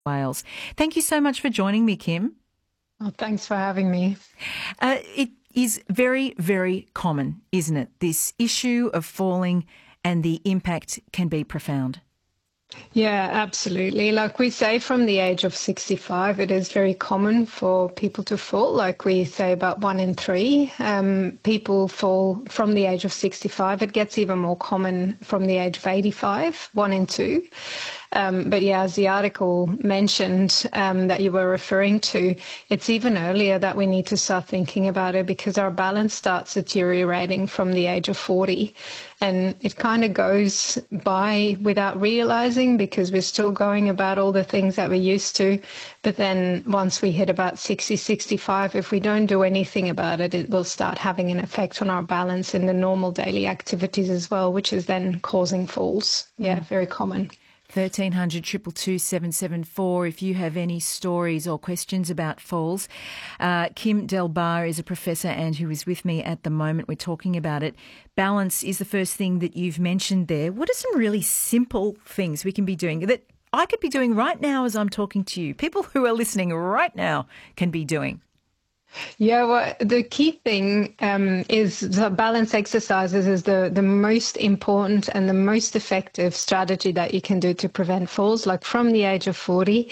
Wales. Thank you so much for joining me, Kim. Oh, thanks for having me. It is very, very common, isn't it? This issue of falling, and the impact can be profound. Yeah, absolutely. Like we say, from the age of 65, it is very common for people to fall. Like we say, about 1 in 3 people fall from the age of 65. It gets even more common from the age of 85, 1 in 2. But yeah, as the article mentioned that you were referring to, it's even earlier that we need to start thinking about it, because our balance starts deteriorating from the age of 40. And it kind of goes by without realizing, because we're still going about all the things that we used to. But then once we hit about 60, 65, if we don't do anything about it, it will start having an effect on our balance in the normal daily activities as well, which is then causing falls. Yeah, very common. 1300 222 774 if you have any stories or questions about falls. Kim Delbar is a professor and who is with me at the moment. We're talking about it. Balance is the first thing that you've mentioned there. What are some really simple things we can be doing that I could be doing right now as I'm talking to you? People who are listening right now can be doing. Yeah, well, the key thing is the balance exercises is the most important and the most effective strategy that you can do to prevent falls, like from the age of 40.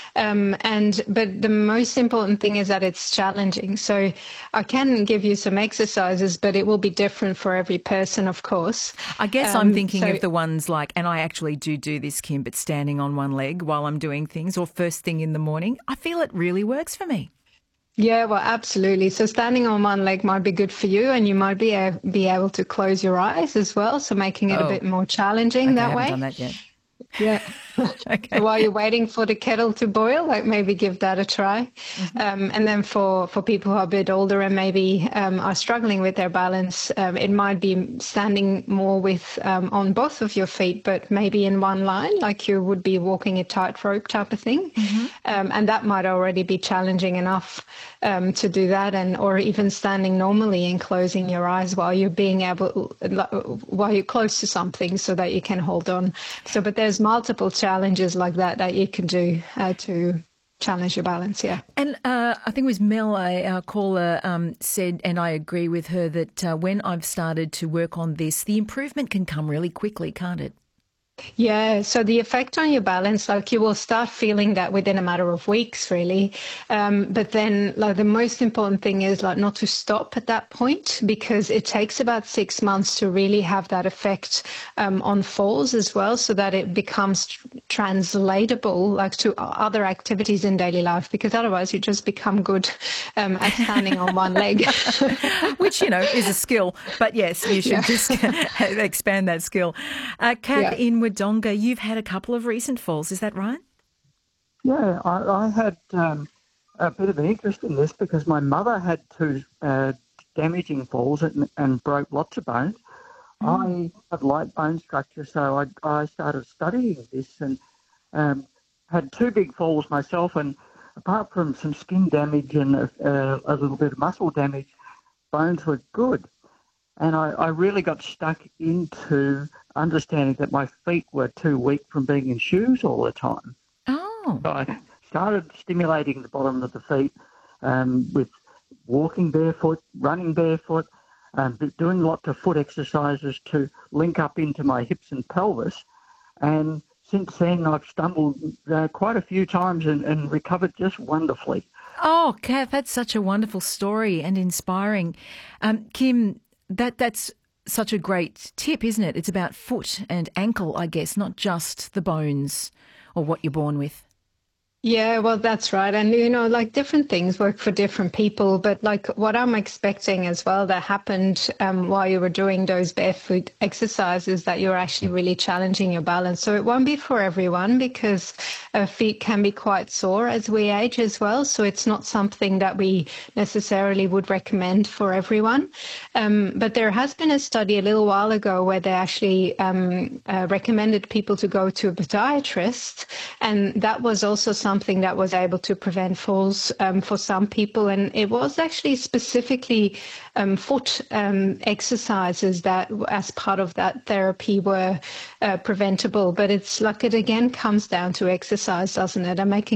But the most important thing is that it's challenging. So I can give you some exercises, but it will be different for every person, of course. I guess I'm thinking of the ones like, and I actually do this, Kim, but standing on one leg while I'm doing things, or first thing in the morning. I feel it really works for me. Yeah, well, absolutely. So standing on one leg might be good for you, and you might be able to close your eyes as well, so making it a bit more challenging that way. I haven't done that yet. Yeah. Okay. So while you're waiting for the kettle to boil, like maybe give that a try. Mm-hmm. And then for people who are a bit older and maybe are struggling with their balance, it might be standing more with on both of your feet, but maybe in one line, like you would be walking a tightrope type of thing. Mm-hmm. And that might already be challenging enough to do that, and or even standing normally and closing your eyes while you're while you're close to something, so that you can hold on. So, but there's multiple challenges like that you can do to challenge your balance. Yeah. And I think it was Mel, our caller, said, and I agree with her, that when I've started to work on this, the improvement can come really quickly, can't it? Yeah, so the effect on your balance, like you will start feeling that within a matter of weeks, really. But then, like the most important thing is like not to stop at that point, because it takes about 6 months to really have that effect on falls as well, so that it becomes translatable like to other activities in daily life. Because otherwise, you just become good at standing on one leg, which is a skill. But yes, you should just expand that skill. Kat in Wodonga, you've had a couple of recent falls, is that right? Yeah, I had a bit of an interest in this because my mother had two damaging falls and broke lots of bones. I have light bone structure, so I started studying this and had two big falls myself, and apart from some skin damage and a little bit of muscle damage, bones were good. And I really got stuck into understanding that my feet were too weak from being in shoes all the time. Oh. So I started stimulating the bottom of the feet with walking barefoot, running barefoot, doing lots of foot exercises to link up into my hips and pelvis. And since then, I've stumbled quite a few times and recovered just wonderfully. Oh, Kath, that's such a wonderful story and inspiring. Kim, that's such a great tip, isn't it? It's about foot and ankle, I guess, not just the bones or what you're born with. Yeah, well, that's right. And, like different things work for different people. But like what I'm expecting as well that happened while you were doing those barefoot exercises, that you're actually really challenging your balance. So it won't be for everyone, because feet can be quite sore as we age as well. So it's not something that we necessarily would recommend for everyone. But there has been a study a little while ago where they actually recommended people to go to a podiatrist. And that was also something that was able to prevent falls for some people. And it was actually specifically foot exercises that, as part of that therapy, were preventable. But it's like, it again comes down to exercise, doesn't it? And making